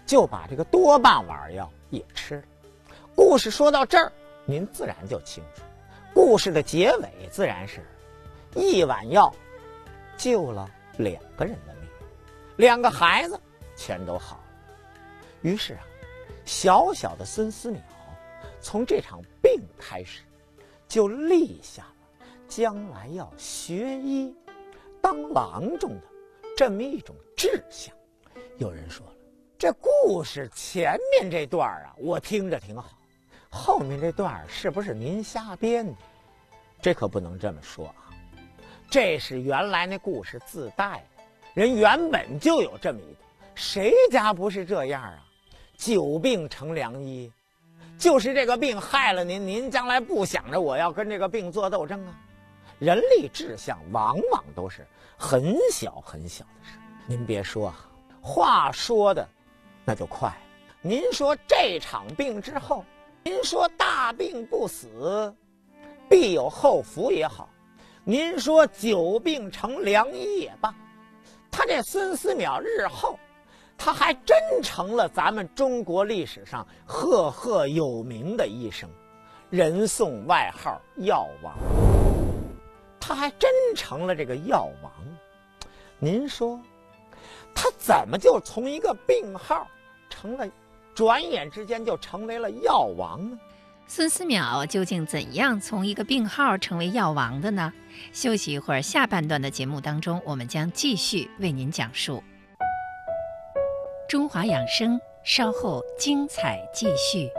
就把这个多半丸药也吃了。故事说到这儿，您自然就清楚，故事的结尾自然是一碗药救了2个人的命，2个孩子全都好了。于是啊，小小的孙思邈从这场病开始，就立下了将来要学医当郎中的这么一种志向。有人说了，这故事前面这段啊，我听着挺好，后面这段是不是您瞎编的？这可不能这么说啊，这是原来那故事自带的，人原本就有这么一段，谁家不是这样啊？久病成良医，就是这个病害了您，您将来不想着我要跟这个病做斗争啊？人立志向往往都是很小很小的事。您别说啊，话说的那就快了。您说这场病之后，您说大病不死必有后福也好，您说久病成良医也罢，他这孙思邈日后他还真成了咱们中国历史上赫赫有名的医生，人送外号药王。他还真成了这个药王。您说他怎么就从一个病号转眼之间就成为了药王呢？ 孙思邈究竟怎样从一个病号成为药王的呢？休息一会儿，下半段的节目当中，我们将继续为您讲述。中华养生，稍后精彩继续。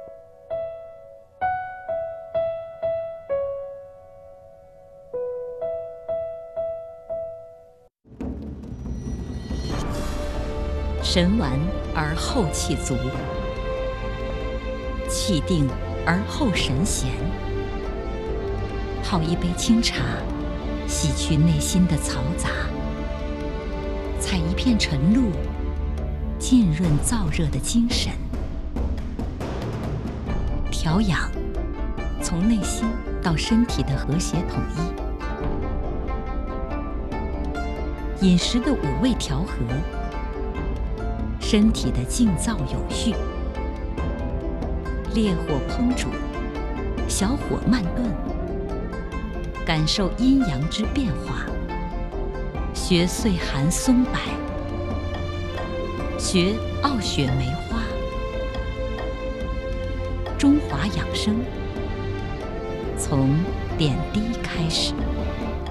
神完而后气足，气定而后神闲。泡一杯清茶，洗去内心的嘈杂；采一片晨露，浸润燥热的精神。调养，从内心到身体的和谐统一；饮食的5味调和，身体的静躁有序。烈火烹煮，小火慢炖，感受阴阳之变化。学岁寒松柏，学傲雪梅花。中华养生，从点滴开始。